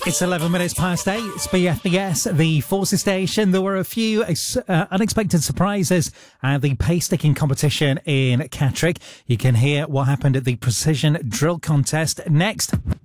It's 11 minutes past 8. It's BFBS, the Forces Station. There were a few unexpected surprises at the pace sticking competition in Catterick. You can hear what happened at the precision drill contest next.